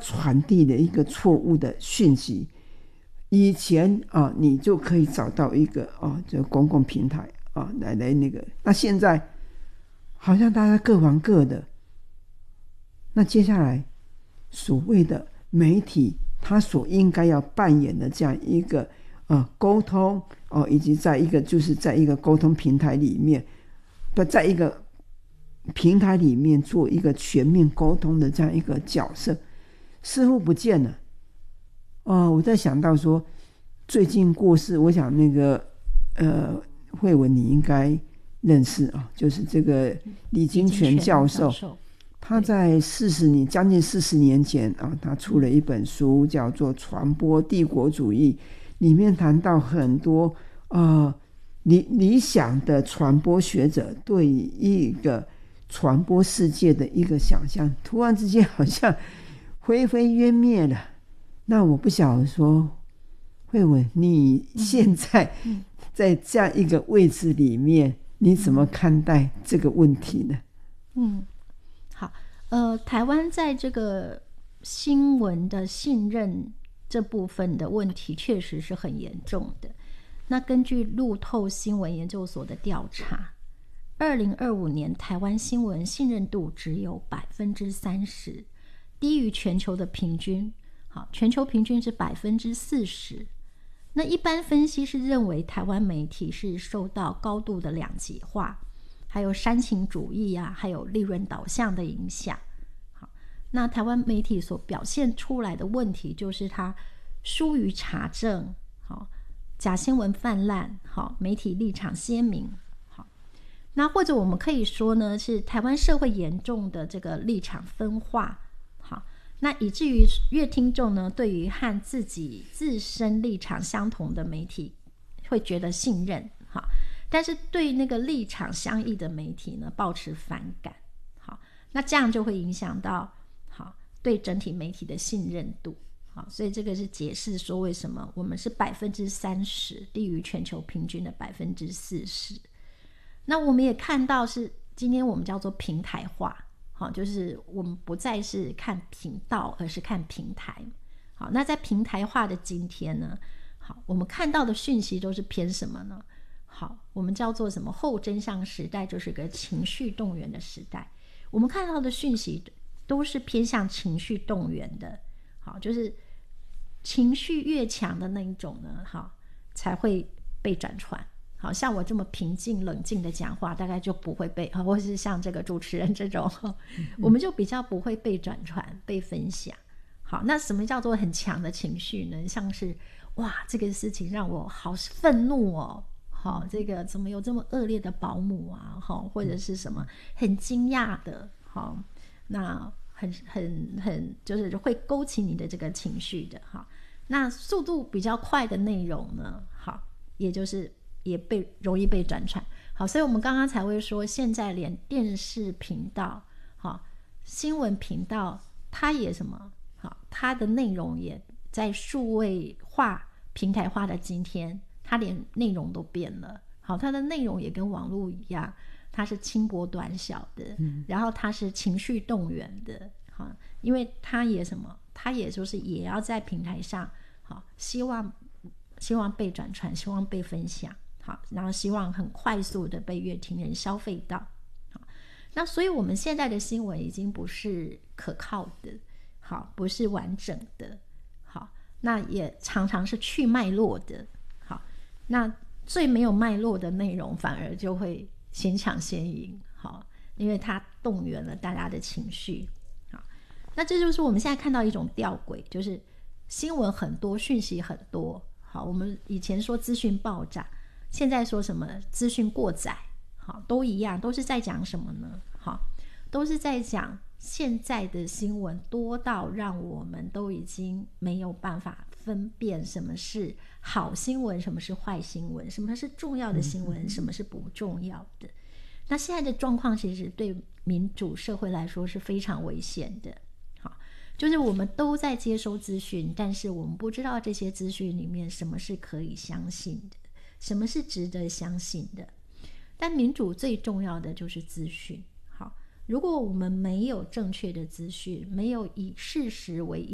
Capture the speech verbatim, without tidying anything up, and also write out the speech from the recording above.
传递了一个错误的讯息。以前啊，你就可以找到一个啊，这个公共平台啊，来来那个。那现在好像大家各忙各的。那接下来所谓的媒体，它所应该要扮演的这样一个呃沟通哦，以及在一个就是在一个沟通平台里面，不在一个平台里面做一个全面沟通的这样一个角色，似乎不见了。哦，我在想到说，最近过世，我想那个呃，慧文你应该认识啊，就是这个李金泉教授，他在四十年将近四十年前啊，他出了一本书，叫做《传播帝国主义》，里面谈到很多呃理理想的传播学者对一个传播世界的一个想象，突然之间好像灰飞烟灭了。那我不晓得说，慧文，你现在在这样一个位置里面，你怎么看待这个问题呢？ 嗯，好，呃，台湾在这个新闻的信任这部分的问题确实是很严重的。那根据路透新闻研究所的调查，二零二五年台湾新闻信任度只有百分之三十，低于全球的平均。好，全球平均是百分之四十。那一般分析是认为台湾媒体是受到高度的两极化，还有煽情主义啊，还有利润导向的影响。好，那台湾媒体所表现出来的问题就是它疏于查证，好，假新闻泛滥，好，媒体立场鲜明。好，那或者我们可以说呢，是台湾社会严重的这个立场分化。那以至于阅听众呢，对于和自己自身立场相同的媒体会觉得信任，好，但是对那个立场相异的媒体呢，抱持反感，好，那这样就会影响到好对整体媒体的信任度，好，所以这个是解释说为什么我们是百分之三十，低于全球平均的百分之四十。那我们也看到是今天我们叫做平台化。好，就是我们不再是看频道，而是看平台。好，那在平台化的今天呢，好，我们看到的讯息都是偏什么呢？好，我们叫做什么后真相时代，就是个情绪动员的时代。我们看到的讯息都是偏向情绪动员的。好，就是情绪越强的那一种呢，好，才会被转传。好像我这么平静冷静的讲话，大概就不会被，或是像这个主持人这种，我们就比较不会被转传被分享。好，那什么叫做很强的情绪呢？像是哇，这个事情让我好愤怒哦，好，这个怎么有这么恶劣的保姆啊，好，或者是什么很惊讶的，好，那很很很就是会勾起你的这个情绪的。好，那速度比较快的内容呢，好，也就是也被容易被转传。好，所以我们刚刚才会说，现在连电视频道、好新闻频道，它也什么好，它的内容也在数位化、平台化的今天，它连内容都变了。好，它的内容也跟网络一样，它是轻薄短小的，嗯、然后它是情绪动员的。好，因为它也什么，它也就是也要在平台上，好，希望希望被转传，希望被分享。好，然后希望很快速的被阅听人消费到。好，那所以我们现在的新闻已经不是可靠的，好，不是完整的，好，那也常常是去脉络的。好，那最没有脉络的内容反而就会先抢先赢。好，因为它动员了大家的情绪。好，那这就是我们现在看到一种吊诡，就是新闻很多，讯息很多。好，我们以前说资讯爆炸，现在说什么资讯过载，好，都一样，都是在讲什么呢？好，都是在讲现在的新闻多到让我们都已经没有办法分辨什么是好新闻，什么是坏新闻，什么是重要的新闻，什么是不重要的。那现在的状况其实对民主社会来说是非常危险的。好，就是我们都在接收资讯，但是我们不知道这些资讯里面什么是可以相信的，什么是值得相信的。但民主最重要的就是资讯。好，如果我们没有正确的资讯，没有以事实为